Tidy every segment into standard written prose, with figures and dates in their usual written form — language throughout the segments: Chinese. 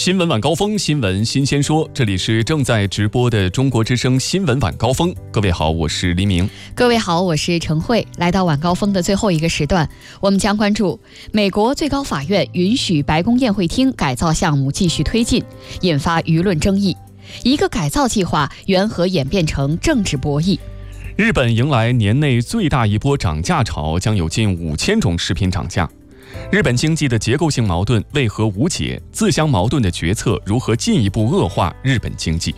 新闻晚高峰，新闻新鲜说，这里是正在直播的中国之声新闻晚高峰。各位好，我是黎明。 各位好，我是陈慧。来到晚高峰的最后一个时段，我们将关注美国最高法院允许白宫宴会厅改造项目继续推进，引发舆论争议。一个改造计划缘何演变成政治博弈？ 日本迎来年内最大一波涨价潮，将有近5000种食品涨价。日本经济的结构性矛盾为何无解？自相矛盾的决策如何进一步恶化日本经济？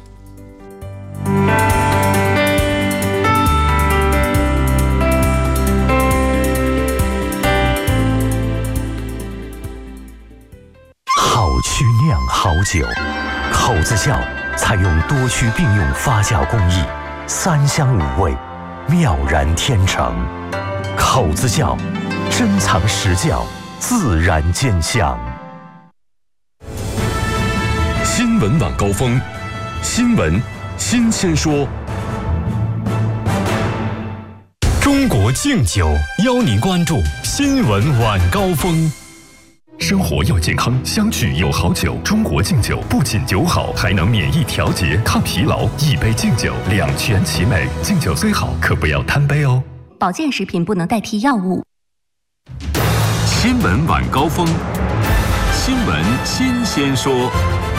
好曲酿好酒，口子窖采用多区并用发酵工艺，3香5味，妙然天成。口子窖珍藏实窖，自然见香。 新闻晚高峰，新闻新鲜说。中国敬酒邀您关注新闻晚高峰。生活要健康，相聚有好酒。中国敬酒不仅酒好，还能免疫调节、抗疲劳。一杯敬酒，两全其美。敬酒虽好，可不要贪杯哦。 保健食品不能代替药物。 新闻晚高峰，新闻新鲜说。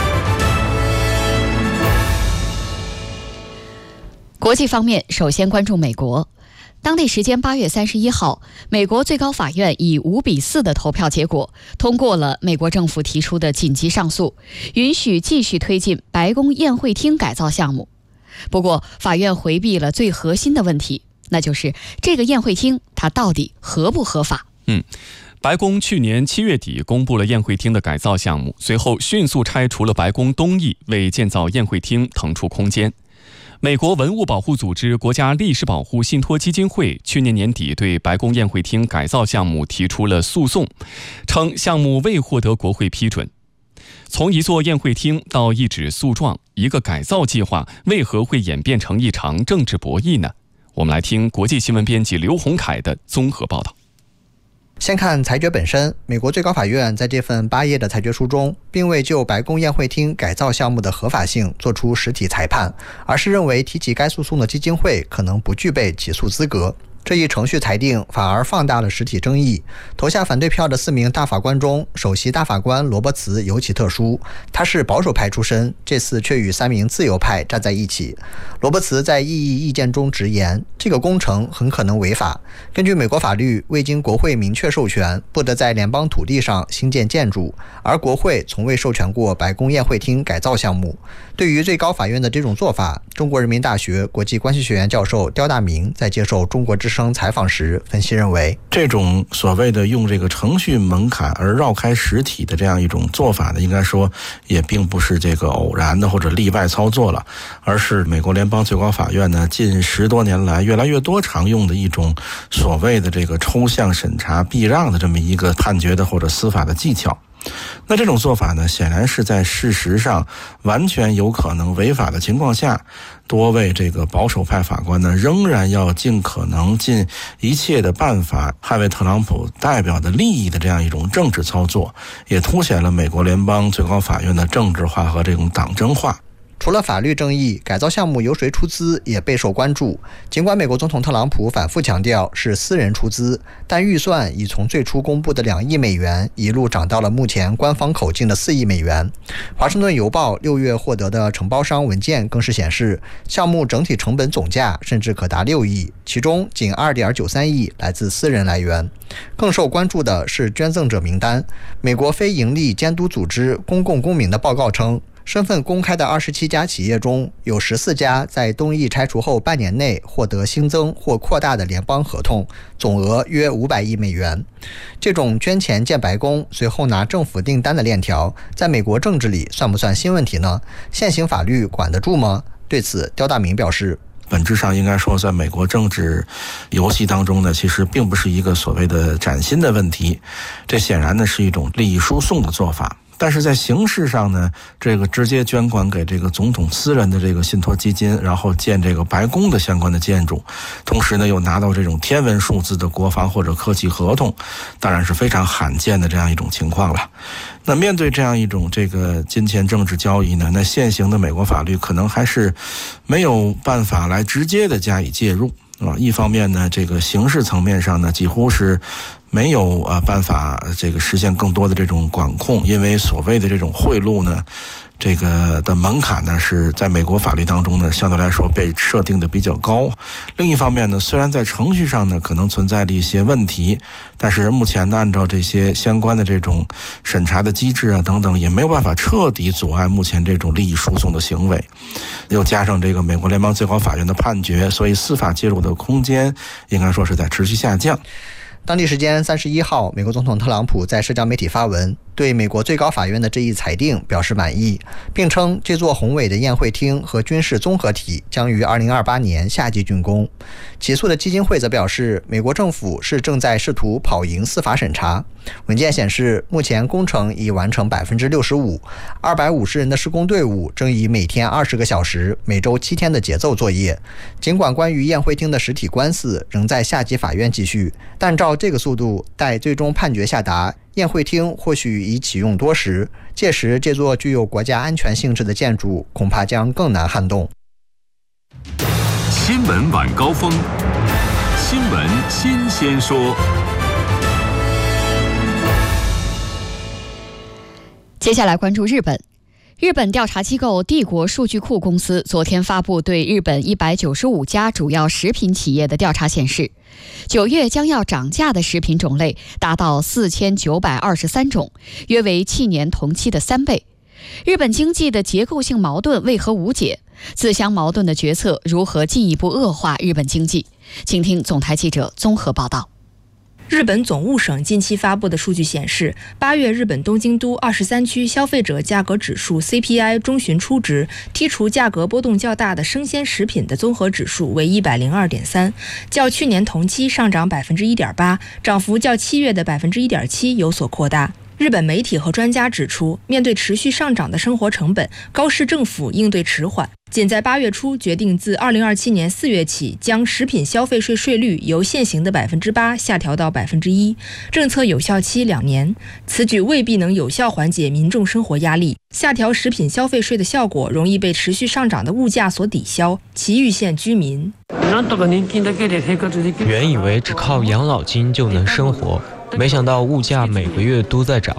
国际方面，首先关注美国。当地时间8月31号，美国最高法院以5-4的投票结果通过了美国政府提出的紧急上诉，允许继续推进白宫宴会厅改造项目。不过，法院回避了最核心的问题，那就是这个宴会厅它到底合不合法？ 白宫去年7月底公布了宴会厅的改造项目，随后迅速拆除了白宫东翼，为建造宴会厅腾出空间。美国文物保护组织国家历史保护信托基金会去年年底对白宫宴会厅改造项目提出了诉讼，称项目未获得国会批准。从一座宴会厅到一纸诉状，一个改造计划为何会演变成一场政治博弈呢？我们来听国际新闻编辑刘洪凯的综合报道。 先看裁决本身，美国最高法院在这份8页的裁决书中，并未就白宫宴会厅改造项目的合法性作出实体裁判，而是认为提起该诉讼的基金会可能不具备起诉资格。这一程序裁定反而放大了实体争议。投下反对票的4名大法官中，首席大法官罗伯茨尤其特殊，他是保守派出身，这次却与3名自由派站在一起。罗伯茨在异议意见中直言，这个工程很可能违法。根据美国法律，未经国会明确授权，不得在联邦土地上兴建建筑，而国会从未授权过白宫宴会厅改造项目。对于最高法院的这种做法，中国人民大学国际关系学院教授刁大明在接受中国之声采访时分析认为， 这种所谓的用这个程序门槛而绕开实体的这样一种做法呢，应该说也并不是这个偶然的或者例外操作了，而是美国联邦最高法院呢近10多年来越来越多常用的一种所谓的这个抽象审查避让的这么一个判决的或者司法的技巧。那这种做法呢，显然是在事实上完全有可能违法的情况下，多位这个保守派法官呢，仍然要尽可能尽一切的办法捍卫特朗普代表的利益的这样一种政治操作，也凸显了美国联邦最高法院的政治化和这种党争化。 除了法律争议，改造项目由谁出资也备受关注。尽管美国总统特朗普反复强调是私人出资，但预算已从最初公布的2亿美元一路涨到了目前官方口径的4亿美元。华盛顿邮报6月获得的承包商文件更是显示，项目整体成本总价甚至可达6亿，其中仅2.93亿来自私人来源。更受关注的是捐赠者名单。美国非营利监督组织公共公民的报告称，身份公开的27家企业中，有14家在东翼拆除后半年内获得新增或扩大的联邦合同，总额约500亿美元。这种捐钱建白宫，随后拿政府订单的链条，在美国政治里算不算新问题呢？现行法律管得住吗？对此，刁大明表示， 本质上应该说，在美国政治游戏当中呢，其实并不是一个所谓的崭新的问题，这显然呢是一种利益输送的做法。 但是在形式上呢，这个直接捐款给这个总统私人的这个信托基金，然后建这个白宫的相关的建筑，同时呢又拿到这种天文数字的国防或者科技合同，当然是非常罕见的这样一种情况了。那面对这样一种这个金钱政治交易呢，那现行的美国法律可能还是没有办法来直接的加以介入一方面呢，这个刑事层面上呢，几乎是没有办法这个实现更多的这种管控，因为所谓的这种贿赂呢，这个的门槛呢是在美国法律当中呢相对来说被设定的比较高。另一方面呢，虽然在程序上呢可能存在的一些问题，但是目前呢按照这些相关的这种审查的机制等等，也没有办法彻底阻碍目前这种利益输送的行为。又加上这个美国联邦最高法院的判决，所以司法介入的空间应该说是在持续下降。 当地时间31号，美国总统特朗普在社交媒体发文，对美国最高法院的这一裁定表示满意，并称这座宏伟的宴会厅和军事综合体将于2028年夏季竣工。起诉的基金会则表示，美国政府是正在试图跑赢司法审查。文件显示，目前工程已完成 65%，250人的施工队伍正以每天20个小时、每周7天的节奏作业。尽管关于宴会厅的实体官司仍在下级法院继续，但照这个速度，待最终判决下达，宴会厅或许已启用多时，届时这座具有国家安全性质的建筑恐怕将更难撼动。 新闻晚高峰，新闻新鲜说。 接下来关注日本。日本调查机构帝国数据库公司昨天发布对日本195家主要食品企业的调查显示，9月将要涨价的食品种类达到4923种，约为去年同期的3倍。日本经济的结构性矛盾为何无解？自相矛盾的决策如何进一步恶化日本经济？请听总台记者综合报道。 日本总务省近期发布的数据显示，8月日本东京都23区消费者价格指数 CPI 中旬初值，剔除价格波动较大的生鲜食品的综合指数为 102.3， 较去年同期上涨 1.8%， 涨幅较7月的 1.7% 有所扩大。日本媒体和专家指出，面对持续上涨的生活成本，高市政府应对迟缓，仅在8月初决定自2027年4月起将食品消费税税率由现行的 8% 下调到 1%， 政策有效期2年。此举未必能有效缓解民众生活压力，下调食品消费税的效果容易被持续上涨的物价所抵消。埼玉县居民原以为只靠养老金就能生活，没想到物价每个月都在涨。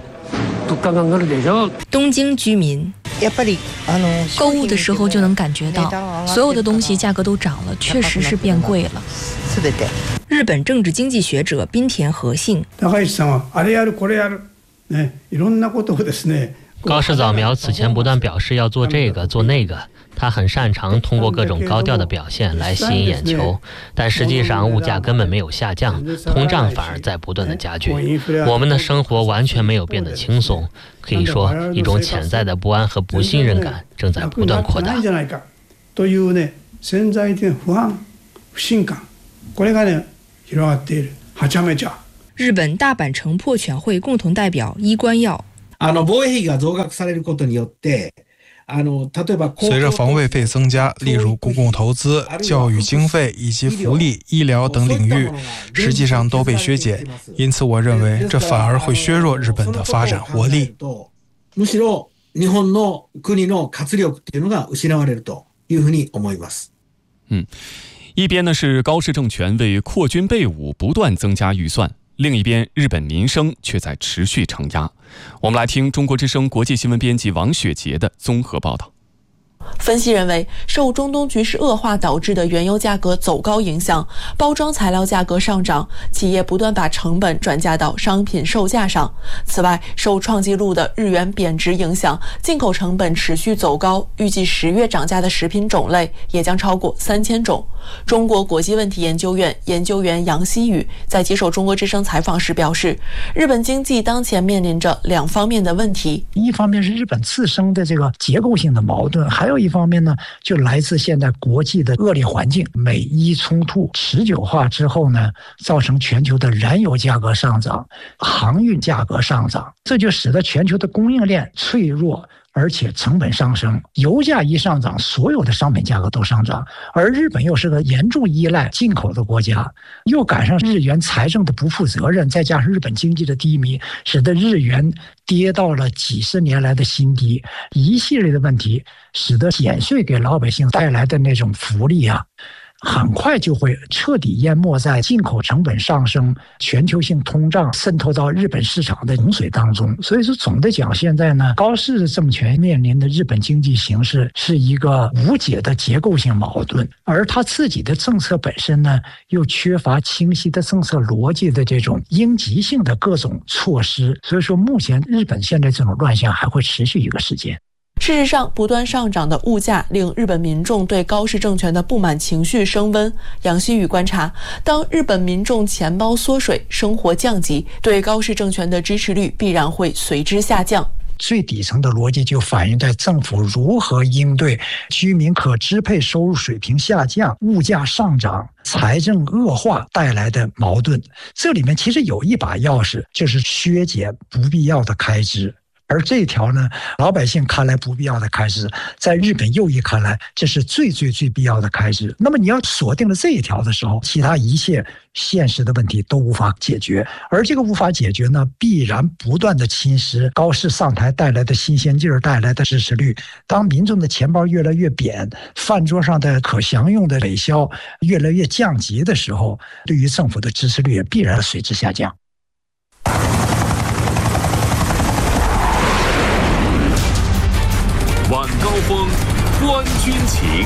东京居民购物的时候就能感觉到，所有的东西价格都涨了，确实是变贵了。 日本政治经济学者滨田和信， 高市早苗此前不断表示要做这个做那个，他很擅长通过各种高调的表现来吸引眼球，但实际上物价根本没有下降，通胀反而在不断的加剧，我们的生活完全没有变得轻松，可以说一种潜在的不安和不信任感正在不断扩大。 日本大阪城破犬会共同代表伊关耀， 随着防卫费增加，例如公共投资、教育经费以及福利、医疗等领域，实际上都被削减，因此我认为这反而会削弱日本的发展活力。 一边呢是高市政权为扩军备武不断增加预算，另一边日本民生却在持续承压。我们来听中国之声国际新闻编辑王雪杰的综合报道。 分析认为，受中东局势恶化导致的原油价格走高影响，包装材料价格上涨，企业不断把成本转嫁到商品售价上。此外，受创纪录的日元贬值影响，进口成本持续走高，预计10月涨价的食品种类也将超过3000种。中国国际问题研究院研究员杨希宇在接受中国之声采访时表示，日本经济当前面临着2方面的问题， 一方面是日本自身的这个结构性的矛盾，还有一方面呢，就来自现在国际的恶劣环境，美伊冲突持久化之后呢，造成全球的燃油价格上涨，航运价格上涨，这就使得全球的供应链脆弱，而且成本上升，油价一上涨，所有的商品价格都上涨。而日本又是个严重依赖进口的国家，又赶上日元财政的不负责任，再加上日本经济的低迷，使得日元跌到了几十年来的新低。一系列的问题，使得减税给老百姓带来的那种福利啊，很快就会彻底淹没在进口成本上升、全球性通胀渗透到日本市场的洪水当中。所以说，总的讲，现在呢，高市政权面临的日本经济形势是一个无解的结构性矛盾，而他自己的政策本身呢，又缺乏清晰的政策逻辑的这种应急性的各种措施。所以说，目前日本现在这种乱象还会持续一个时间。 事实上，不断上涨的物价令日本民众对高市政权的不满情绪升温。杨希宇观察，当日本民众钱包缩水、生活降级，对高市政权的支持率必然会随之下降。 最底层的逻辑就反映在政府如何应对居民可支配收入水平下降、物价上涨、财政恶化带来的矛盾。这里面其实有一把钥匙，就是削减不必要的开支。而这条呢，老百姓看来不必要的开支，在日本右翼看来，这是最必要的开支。那么你要锁定了这一条的时候，其他一切现实的问题都无法解决。而这个无法解决呢，必然不断的侵蚀高市上台带来的新鲜劲儿、带来的支持率。当民众的钱包越来越扁，饭桌上的可享用的北消越来越降级的时候，对于政府的支持率也必然随之下降。 晚高峰，观军情。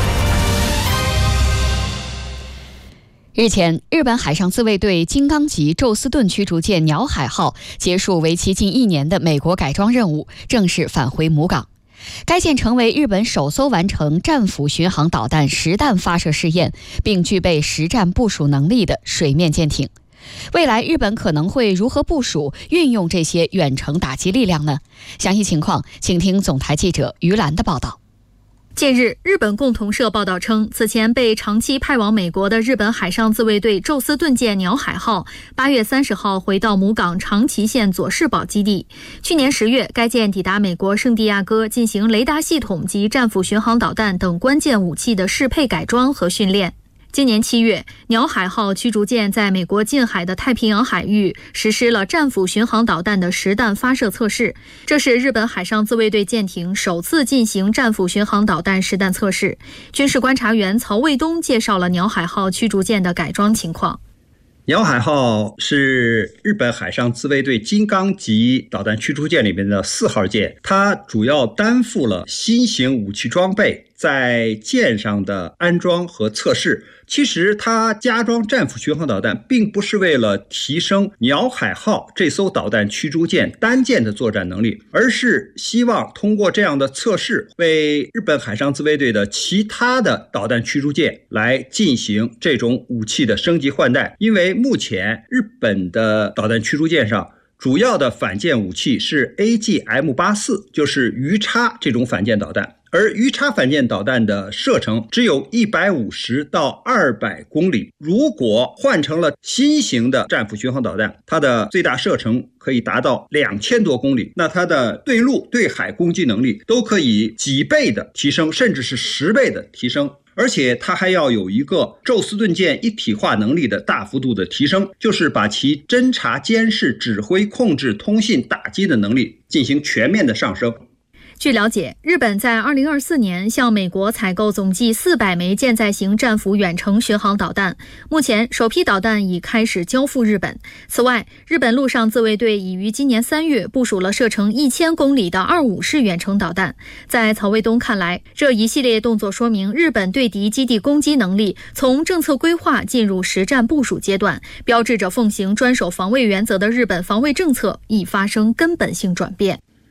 日前，日本海上自卫队金刚级宙斯盾驱逐舰鸟海号结束为期近1年的美国改装任务，正式返回母港。该舰成为日本首艘完成战斧巡航导弹实弹发射试验，并具备实战部署能力的水面舰艇。未来日本可能会如何部署运用这些远程打击力量呢？详细情况请听总台记者于兰的报道。 近日，日本共同社报道称，此前被长期派往美国的日本海上自卫队宙斯盾舰鸟海号8月30号回到母港长崎县佐世保基地。去年10月，该舰抵达美国圣地亚哥，进行雷达系统及战斧巡航导弹等关键武器的适配改装和训练。今年7月，鸟海号驱逐舰在美国近海的太平洋海域实施了战斧巡航导弹的实弹发射测试，这是日本海上自卫队舰艇首次进行战斧巡航导弹实弹测试。军事观察员曹卫东介绍了鸟海号驱逐舰的改装情况。 鸟海号是日本海上自卫队金刚级导弹驱逐舰里面的4号舰，它主要担负了新型武器装备在舰上的安装和测试。其实它加装战斧巡航导弹并不是为了提升鸟海号这艘导弹驱逐舰单舰的作战能力，而是希望通过这样的测试，为日本海上自卫队的其他的导弹驱逐舰来进行这种武器的升级换代。因为目前日本的导弹驱逐舰上主要的反舰武器是 AGM-84， 就是鱼叉这种反舰导弹。而鱼叉反舰导弹的射程只有150到200公里，如果换成了新型的战斧巡航导弹，它的最大射程可以达到2000多公里，那它的对陆对海攻击能力都可以几倍的提升，甚至是10倍的提升。而且它还要有一个宙斯盾舰一体化能力的大幅度的提升，就是把其侦察、监视、指挥、控制、通信、打击的能力进行全面的上升。 据了解，日本在2024年向美国采购总计400枚舰载型战斧远程巡航导弹，目前首批导弹已开始交付日本。此外，日本陆上自卫队已于今年3月部署了射程1000公里的25式远程导弹。在曹卫东看来，这一系列动作说明日本对敌基地攻击能力从政策规划进入实战部署阶段，标志着奉行专守防卫原则的日本防卫政策已发生根本性转变。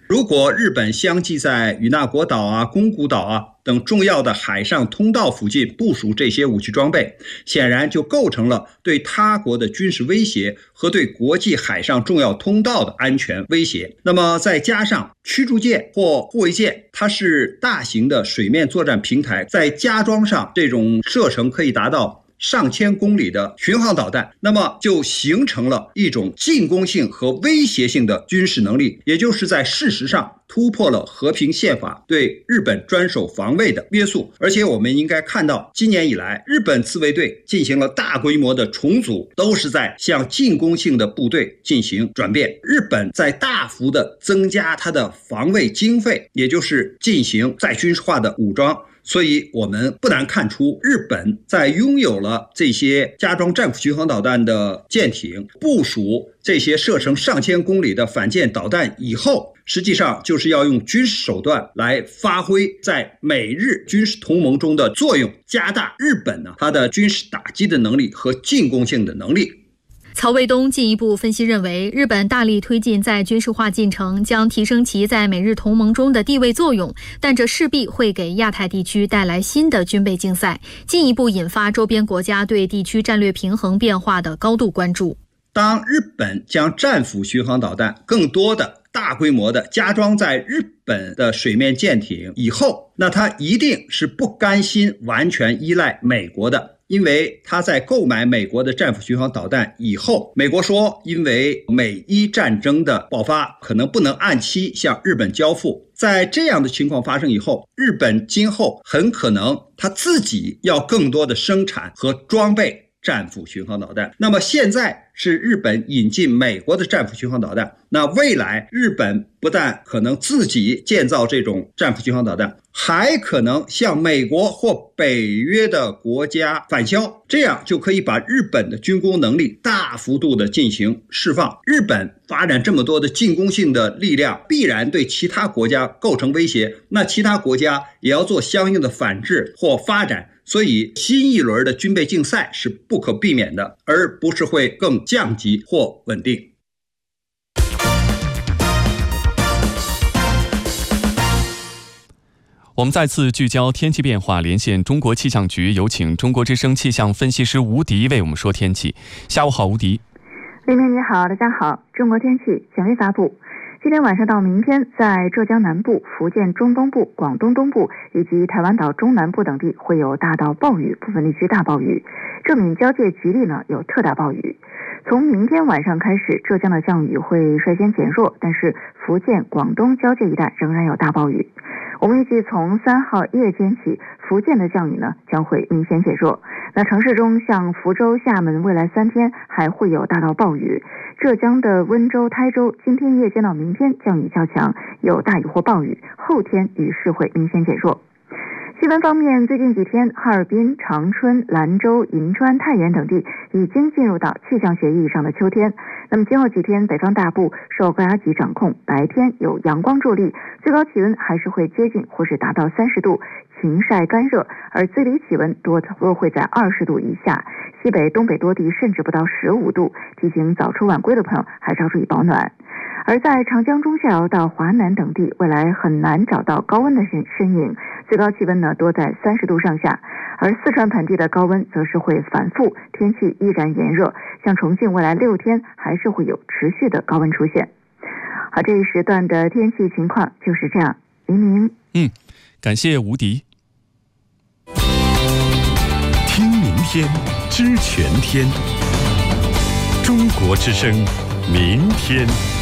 如果日本相继在与那国岛啊、宫古岛啊等重要的海上通道附近部署这些武器装备，显然就构成了对他国的军事威胁和对国际海上重要通道的安全威胁。那么再加上驱逐舰或护卫舰，它是大型的水面作战平台，再加装上这种射程可以达到上千公里的巡航导弹，那么就形成了一种进攻性和威胁性的军事能力，也就是在事实上突破了和平宪法对日本专守防卫的约束。而且我们应该看到，今年以来日本自卫队进行了大规模的重组，都是在向进攻性的部队进行转变。日本在大幅的增加它的防卫经费，也就是进行再军事化的武装。所以我们不难看出，日本在拥有了这些加装战斧巡航导弹的舰艇，部署这些射程上千公里的反舰导弹以后，实际上就是要用军事手段来发挥在美日军事同盟中的作用，加大日本它的军事打击的能力和进攻性的能力。 曹卫东进一步分析认为，日本大力推进在军事化进程，将提升其在美日同盟中的地位作用，但这势必会给亚太地区带来新的军备竞赛，进一步引发周边国家对地区战略平衡变化的高度关注。 当日本将战斧巡航导弹更多的大规模的加装在日本的水面舰艇以后，那它一定是不甘心完全依赖美国的。因为他在购买美国的战斧巡航导弹以后，美国说因为美伊战争的爆发可能不能按期向日本交付，在这样的情况发生以后，日本今后很可能他自己要更多的生产和装备战斧巡航导弹。那么现在是日本引进美国的战斧巡航导弹，那未来日本不但可能自己建造这种战斧巡航导弹，还可能向美国或北约的国家返销，这样就可以把日本的军工能力大幅度的进行释放。日本发展这么多的进攻性的力量，必然对其他国家构成威胁，那其他国家也要做相应的反制或发展。所以新一轮的军备竞赛是不可避免的，而不是会更降级或稳定。 我们再次聚焦天气变化，连线中国气象局，有请中国之声气象分析师吴迪为我们说天气。下午好，吴迪。 李明你好，大家好。中国天气权威发布，今天晚上到明天，在浙江南部、福建中东部、广东东部以及台湾岛中南部等地会有大到暴雨，部分地区大暴雨。浙闽交界局里呢有特大暴雨。从明天晚上开始，浙江的降雨会率先减弱，但是福建、广东交界一带仍然有大暴雨。我们预计从3号夜间起，福建的降雨呢将会明显减弱。那城市中像福州、厦门，未来3天还会有大到暴雨。浙江的温州、台州，今天夜间到明天降雨较强，有大雨或暴雨，后天雨势会明显减弱。气温方面，最近几天，哈尔滨、长春、兰州、银川、太原等地已经进入到气象学意义上的秋天。那么今后几天，北方大部受高压级掌控，白天有阳光助力，最高气温还是会接近或是达到30度，晴晒干热，而最低气温多会在20度以下，西北、东北多地甚至不到15度。提醒早出晚归的朋友还是要注意保暖。而在长江中下游到华南等地，未来很难找到高温的身影，最高气温呢多在30度上下，而四川盆地的高温则是会反复，天气依然炎热，像重庆未来6天还是会有持续的高温出现。好，这一时段的天气情况就是这样。黎明， 感谢吴迪。 听明天，知全天，中国之声，明天。